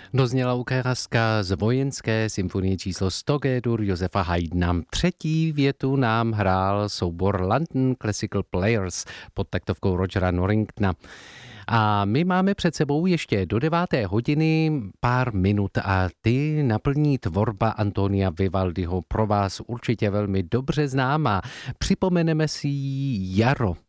Dozněla ukázka z vojenské symfonie číslo 100 G-dur Josefa Haydna. Třetí větu nám hrál soubor London Classical Players pod taktovkou Rogera Norringtona. A my máme před sebou ještě do 9. hodiny pár minut a ty naplní tvorba Antonia Vivaldiho, pro vás určitě velmi dobře známá. Připomeneme si jaro